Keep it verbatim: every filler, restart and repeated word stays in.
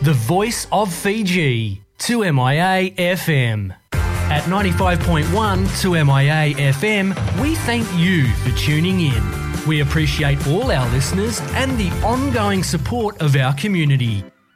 The voice of Fiji, two M I A F M. At ninety-five point one two M I A F M, we thank you for tuning in. We appreciate all our listeners and the ongoing support of our community.